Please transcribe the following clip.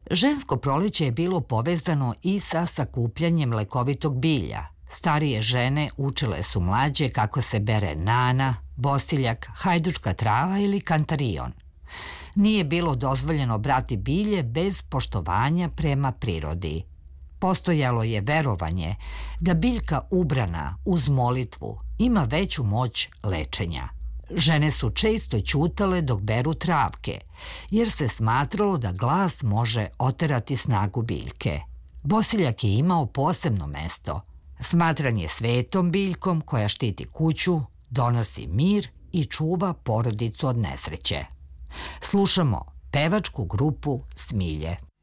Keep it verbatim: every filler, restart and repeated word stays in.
Žensko proleće je bilo povezano i sa sakupljanjem lekovitog bilja. Starije žene učile su mlađe kako se bere nana, bosiljak, hajdučka trava ili kantarion. Nije bilo dozvoljeno brati bilje bez poštovanja prema prirodi. Postojalo je verovanje da biljka ubrana uz molitvu ima veću moć lečenja. Žene su često ćutale dok beru travke, jer se smatralo da glas može oterati snagu biljke. Bosiljak je imao posebno mesto. Smatran je svetom biljkom koja štiti kuću, donosi mir i čuva porodicu od nesreće. Slušamo pevačku grupu Smilje.